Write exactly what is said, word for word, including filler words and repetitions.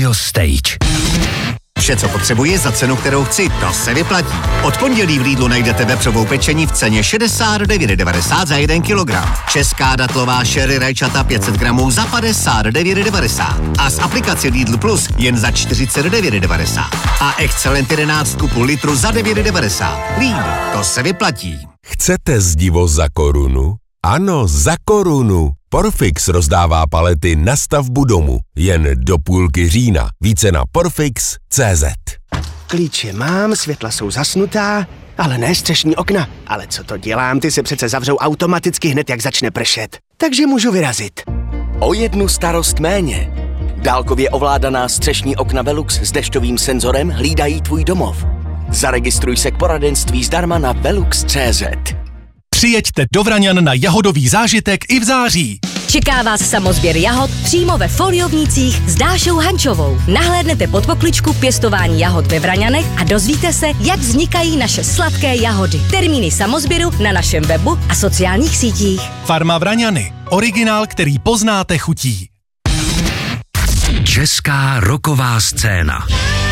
Radio Stage. Vše, co potřebuji za cenu, kterou chci, to se vyplatí. Od pondělí v Lidlu najdete vepřovou pečení v ceně šedesát devět devadesát za jeden kilogram. Česká datlová sherry rajčata pět set gramů za padesát devět devadesát. A z aplikace Lidl Plus jen za čtyřicet devět devadesát. A Excellent jedenáct půl litru za devět devadesát. Lidl, to se vyplatí. Chcete zdivo za korunu? Ano, za korunu. Porfix rozdává palety na stavbu domu. Jen do půlky října. Více na porfix tečka cé zet. Klíče mám, světla jsou zasnutá, ale ne střešní okna. Ale co to dělám, ty se přece zavřou automaticky hned, jak začne pršet. Takže můžu vyrazit. O jednu starost méně. Dálkově ovládaná střešní okna Velux s dešťovým senzorem hlídají tvůj domov. Zaregistruj se k poradenství zdarma na velux tečka cé zet. Přijeďte do Vraňan na jahodový zážitek i v září. Čeká vás samozběr jahod přímo ve Foliovnících s Dášou Hančovou. Nahlédnete pod pokličku pěstování jahod ve Vraňanech a dozvíte se, jak vznikají naše sladké jahody. Termíny samozběru na našem webu a sociálních sítích. Farma Vraňany. Originál, který poznáte chutí. Česká rocková scéna.